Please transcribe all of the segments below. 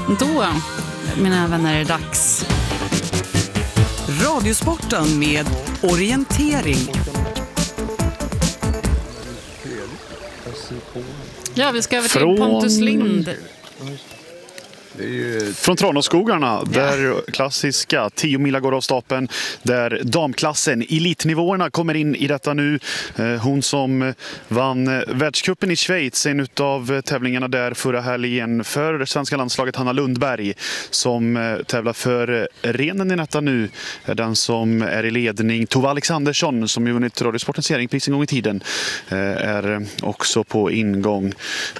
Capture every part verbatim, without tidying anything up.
Då, mina vänner, är det dags. Radiosporten med orientering. Ja, vi ska över till Från... Pontus Lind. Från Tranåsskogarna, där klassiska tio mila går av stapeln, där damklassen, elitnivåerna kommer in i detta nu. Hon som vann världscupen i Schweiz, en av tävlingarna där förra helgen för svenska landslaget, Hanna Lundberg, som tävlar för renen i detta nu, är den som är i ledning. Tove Alexandersson, som ju vunnit Radiosportens seringpris en gång i tiden, är också på ingång.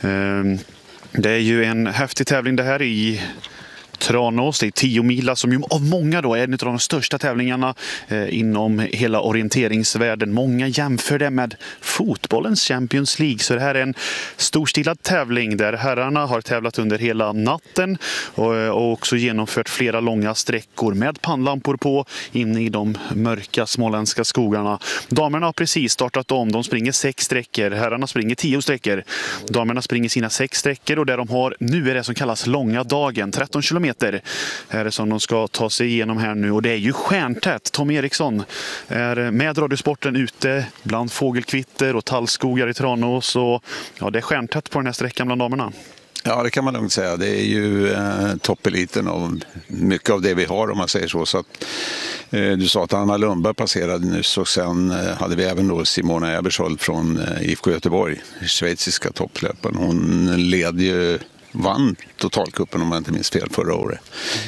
Det är ju en häftig tävling det här i Tranås. Det är tio mila som ju av många då är en av de största tävlingarna eh, inom hela orienteringsvärlden. Många jämför det med fotbollens Champions League. Så det här är en storstilad tävling där herrarna har tävlat under hela natten och, och också genomfört flera långa sträckor med pannlampor på inne i de mörka småländska skogarna. Damerna har precis startat om. De springer sex sträckor. Herrarna springer tio sträckor. Damerna springer sina sex sträckor och där de har nu är det som kallas långa dagen. tretton kilometer är det som de ska ta sig igenom här nu, och det är ju stjärntätt. Tom Eriksson är med Radiosporten ute bland fågelkvitter och tallskogar i Tranås, och ja, det är stjärntätt på den här sträckan bland damerna. Ja, det kan man lugnt säga. Det är ju eh, toppeliten och mycket av det vi har, om man säger så. Så att, eh, du sa att Anna Lundberg passerade nyss, och sen eh, hade vi även då Simona Ebersold från eh, I F K Göteborg, schweiziska topplöparen. Hon led ju vann totalkuppen, om jag inte minns fel, förra året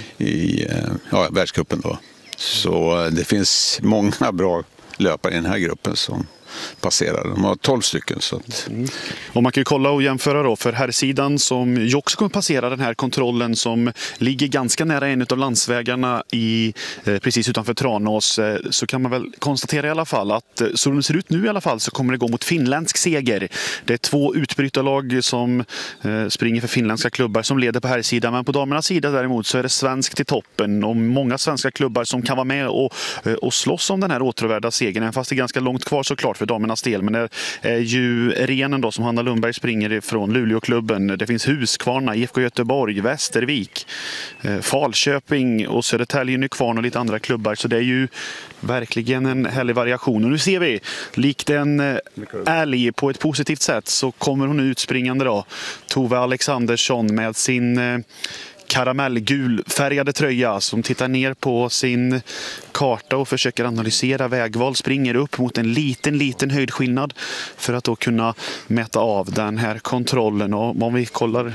i ja, världscupen då. Så det finns många bra löpare i den här gruppen som passerar. De har tolv stycken. Så att... mm. Och man kan ju kolla och jämföra då för herrsidan, som ju också kommer passera den här kontrollen som ligger ganska nära en av landsvägarna i, eh, precis utanför Tranås, eh, så kan man väl konstatera i alla fall att eh, som det ser ut nu i alla fall så kommer det gå mot finländsk seger. Det är två utbrytarlag som eh, springer för finländska klubbar som leder på herrsidan, men på damernas sida däremot så är det svenskt i toppen och många svenska klubbar som kan vara med och, eh, och slåss om den här återvärda segern, fast det är ganska långt kvar såklart för damernas del. Men det är ju renen då som Hanna Lundberg springer ifrån, Luleåklubben. Det finns Huskvarna, I F K Göteborg, Västervik, Falköping och Södertälje, Nykvarn och lite andra klubbar. Så det är ju verkligen en härlig variation. Och nu ser vi, likt en älg på ett positivt sätt, så kommer hon ut springande då. Tove Alexandersson med sin karamellgul färgade tröja, som tittar ner på sin karta och försöker analysera vägval, springer upp mot en liten liten höjdskillnad för att då kunna mäta av den här kontrollen. Och om vi kollar,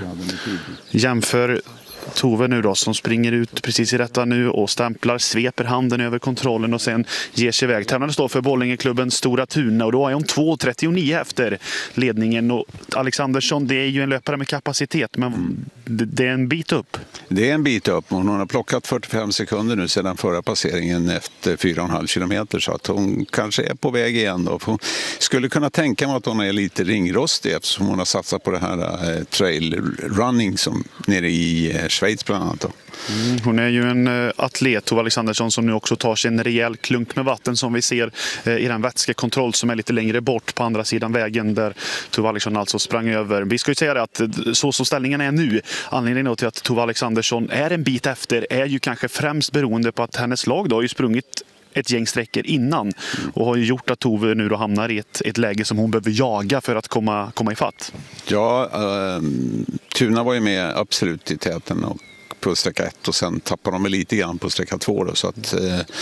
jämför Tove nu då, som springer ut precis i detta nu och stämplar, sveper handen över kontrollen och sen ger sig iväg. Tävlande står för Bollingeklubbens Stora Tuna, och då är hon två trettionio efter ledningen. Och Alexandersson, det är ju en löpare med kapacitet, men mm. det är en bit upp. Det är en bit upp. Hon har plockat fyrtiofem sekunder nu sedan förra passeringen efter fyra komma fem kilometer, så att hon kanske är på väg igen då. Hon skulle kunna tänka mig att hon är lite ringrostig, eftersom hon har satsat på det här eh, trail running som nere i eh, Schweiz bland annat då. Mm, hon är ju en uh, atlet, Tove Alexandersson, som nu också tar sig en rejäl klunk med vatten, som vi ser uh, i den vätskekontroll som är lite längre bort på andra sidan vägen, där Tove Alexandersson alltså sprang över. Vi ska ju säga att uh, så som ställningen är nu, anledningen till att Tove Alexandersson är en bit efter är ju kanske främst beroende på att hennes lag då har ju sprungit ett gäng sträckor innan och har ju gjort att Tove nu då hamnar i ett, ett läge som hon behöver jaga för att komma, komma i fatt. Ja, uh, Tuna var ju med absolut i täten och på sträcka ett, och sen tappar de lite grann på sträcka två då, så att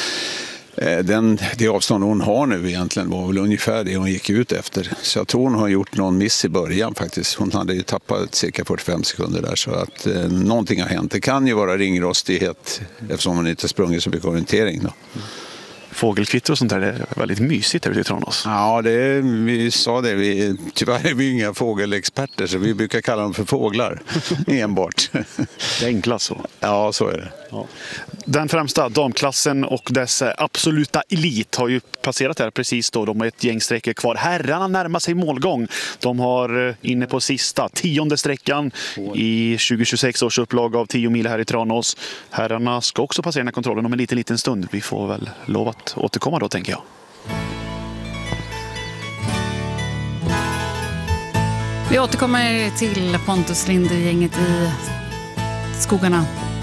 eh, den, det avstånd hon har nu egentligen var väl ungefär det hon gick ut efter. Så jag tror hon har gjort någon miss i början faktiskt. Hon hade ju tappat cirka fyrtiofem sekunder där, så att eh, någonting har hänt. Det kan ju vara ringrostighet eftersom hon inte sprungit så mycket orientering då. Fågelkvitter och sånt där, det är väldigt mysigt här ute i Tranås. Ja, det är, vi sa det. Vi, tyvärr är vi inga fågelexperter, så vi brukar kalla dem för fåglar enbart. Det är enkla så. Ja, så är det. Ja. Den främsta damklassen och dess absoluta elit har ju passerat här precis då. De har ett gäng sträckor kvar. Herrarna närmar sig målgång. De har inne på sista tionde sträckan i tjugo tjugosex års upplag av tio mil här i Tranås. Herrarna ska också passera den här kontrollen om en liten, liten stund. Vi får väl lov att återkomma då, tänker jag. Vi återkommer till Pontus Lind, gänget i skogarna.